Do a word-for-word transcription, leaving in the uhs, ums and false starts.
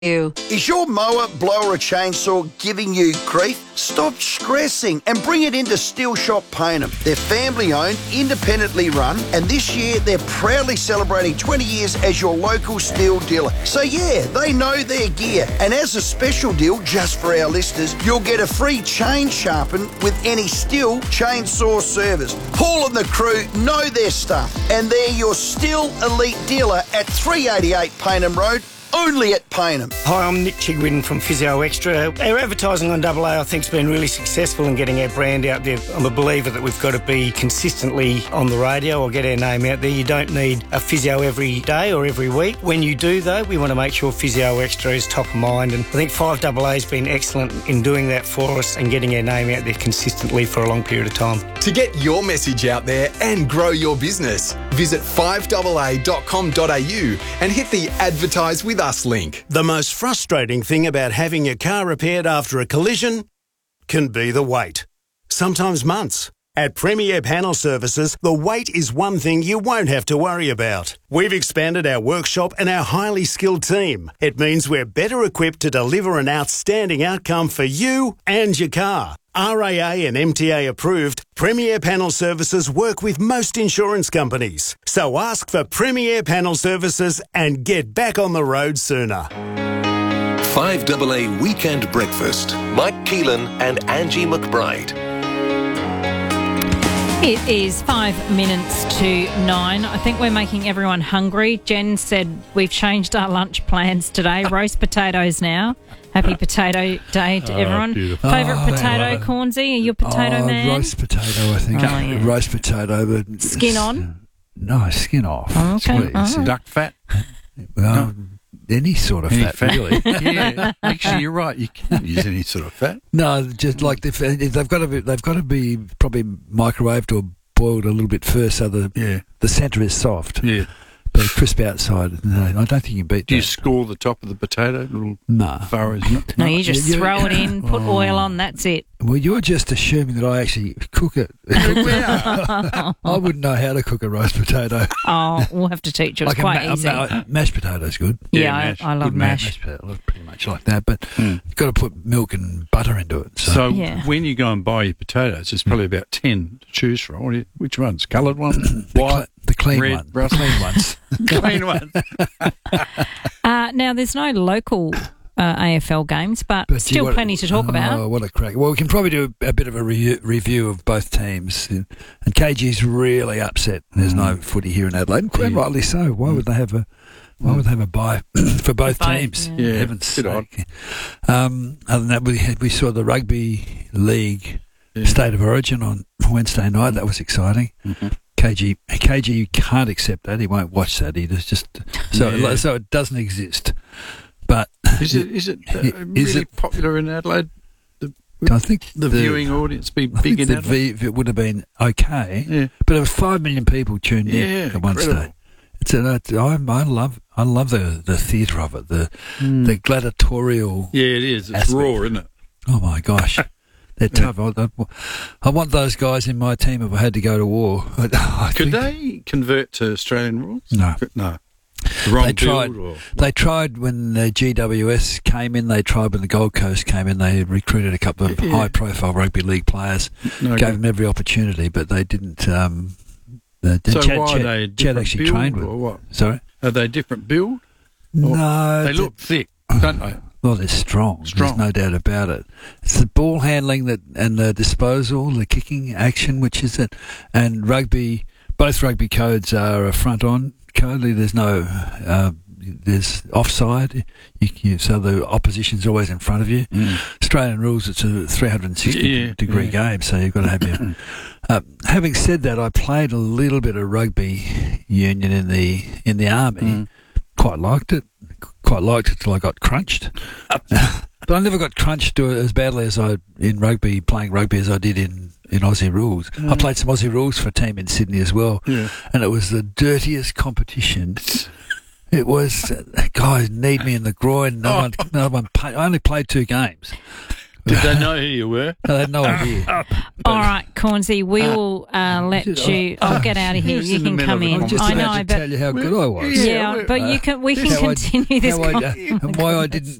You. Is your mower, blower or chainsaw giving you grief? Stop stressing and bring it into Steel Shop Payneham. They're family owned, independently run, and this year they're proudly celebrating twenty years as your local steel dealer. So yeah, they know their gear. And as a special deal, just for our listeners, you'll get a free chain sharpen with any Steel chainsaw service. Paul and the crew know their stuff, and they're your Steel Elite dealer at three eighty-eight Payneham Road. Only at Payneham. Hi, I'm Nick Chigwin from Physio Extra. Our advertising on Double A, I think, has been really successful in getting our brand out there. I'm a believer that we've got to be consistently on the radio or get our name out there. You don't need a physio every day or every week. When you do, though, we want to make sure Physio Extra is top of mind. And I think five double A has been excellent in doing that for us and getting our name out there consistently for a long period of time. To get your message out there and grow your business, visit five double a dot com dot a u and hit the Advertise With Us link. The most frustrating thing about having your car repaired after a collision can be the wait. Sometimes months. At Premier Panel Services, the wait is one thing you won't have to worry about. We've expanded our workshop and our highly skilled team. It means we're better equipped to deliver an outstanding outcome for you and your car. R A A and M T A approved, Premier Panel Services work with most insurance companies. So ask for Premier Panel Services and get back on the road sooner. five double A Weekend Breakfast. Mike Keelan and Angie McBride. It is five minutes to nine. I think we're making everyone hungry. Jen said we've changed our lunch plans today. Roast potatoes now. Happy Potato Day to Oh, everyone. beautiful. Favourite Oh, potato, wow. Cornsey? Are you a potato oh, man? Roast potato, I think. Oh, yeah. Roast potato, but Skin on? No, skin off. Oh, okay. Please. Oh. Duck fat? Well, any sort of Any fat, fat? really. Yeah, actually, you're right. You can use any sort of fat. No, just like if, if they've got to be, they've got to be probably microwaved or boiled a little bit first, so the Yeah. the centre is soft, Yeah. but crisp outside. No, I don't think you can beat Do you that. score the top of the potato? Little No. furrows? No. No, you just You- you- throw it in, put Oh. oil on, that's it. Well, you're just assuming that I actually cook it. I wouldn't know how to cook a roast potato. Oh, we'll have to teach you. It's Like a quite ma- easy. a ma- mashed potato's good. yeah, Yeah, I, mash. I love Good mash. Mashed potato, I pretty much like that, but Mm. you've got to put milk and butter into it. So, So Yeah. when you go and buy your potatoes, there's probably about ten to choose from. What do you, which ones? Coloured ones? the, White? cl- the clean red, one, the Brussels. clean ones. Clean ones. Uh, now, there's no local uh, A F L games, but, But still you what- plenty to talk oh, about. What a crack! Well, we can probably do a, a bit of a re- review of both teams. And K G's really upset. There's no footy here in Adelaide, and quite Yeah. rightly so. Why would they have a Why would they have a bye for both both, teams? yeah. Yeah, Heaven's bit odd. sake. Um, other than that, we had, we saw the rugby league Yeah. State of Origin on Wednesday night. That was exciting. Mhm. K G K G can't accept that. He won't watch that. He just just so Yeah. so it doesn't exist. But Is it is it uh, Is really it- popular in Adelaide? I think The, viewing audience be I big think in the Adelaide? v, it would have been okay, Yeah. but it was five million people tuned in Yeah, at one incredible. stage. It's a, it's, I, I love I love the, the theatre of it, the Mm. the gladiatorial. Yeah, it is. It's aspect. raw, isn't it? Oh my gosh, they're tough. I, I, I want those guys in my team if I had to go to war. I, I Could think- they convert to Australian rules? No. No. The wrong They tried. build or They tried when the G W S came in. They tried when the Gold Coast came in. They recruited a couple of Yeah. high-profile rugby league players, no gave good. them every opportunity, but they didn't. Um, uh, So Chad, why Chad, are they a Chad different actually build trained with. or what? Sorry, Are they different build? no, They th- look thick, don't they? Well, they're strong. Strong. There's no doubt about it. It's the ball handling that and the disposal, the kicking action, which is it, and rugby. Both rugby codes are a front on code. There's no. Uh, there's offside, you, you, so the opposition's always in front of you. Mm. Australian rules, it's a three hundred sixty Yeah, degree yeah. game, so you've got to have your. Uh, having said that, I played a little bit of rugby union in the in the army. Mm. Quite liked it. Quite liked it till I got crunched. But I never got crunched to as badly as I in rugby, playing rugby as I did in, in Aussie rules. I played some Aussie rules for a team in Sydney as well, Yeah. and it was the dirtiest competition. It was uh, guys need me in the groin. No one, no one. Pay, I only played two games, Did they know who you were? No, they had no idea. All right, Cornsey, we will uh, let you. I'll get out of here. Just You in the can middle come of a in. I'm just I about know, to but tell you how good I was. yeah, but you can. We can How I- continue this how I- conversation. and why I didn't